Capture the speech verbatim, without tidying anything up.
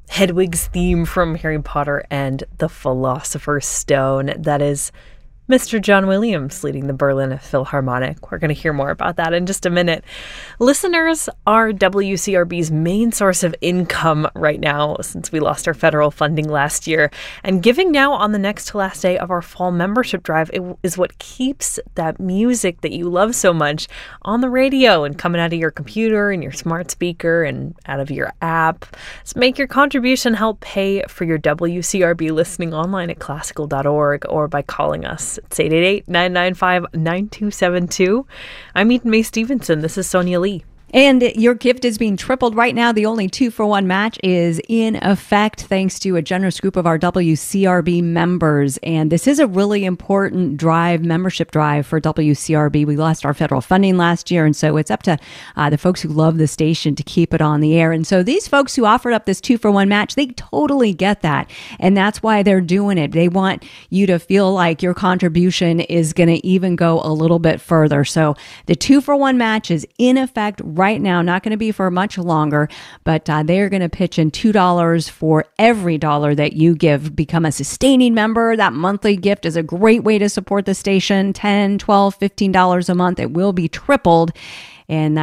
Hedwig's theme from Harry Potter and the Philosopher's Stone. That is Mister John Williams leading the Berlin Philharmonic. We're going to hear more about that in just a minute. Listeners are W C R B's main source of income right now since we lost our federal funding last year. And giving now on the next to last day of our fall membership drive is what keeps that music that you love so much on the radio and coming out of your computer and your smart speaker and out of your app. So make your contribution help pay for your W C R B listening online at classical dot org or by calling us. It's eight eight eight, nine nine five, nine two seven two. I'm Eden Mae Stevenson. This is Sonia Lee. And your gift is being tripled right now. The only two-for-one match is in effect thanks to a generous group of our W C R B members. And this is a really important drive, membership drive for W C R B. We lost our federal funding last year, and so it's up to uh, the folks who love the station to keep it on the air. And so these folks who offered up this two-for-one match, they totally get that. And that's why they're doing it. They want you to feel like your contribution is going to even go a little bit further. So the two-for-one match is in effect right now, not going to be for much longer, but uh, they're going to pitch in two dollars for every dollar that you give. Become a sustaining member. That monthly gift is a great way to support the station. ten, twelve, fifteen dollars a month. It will be tripled. And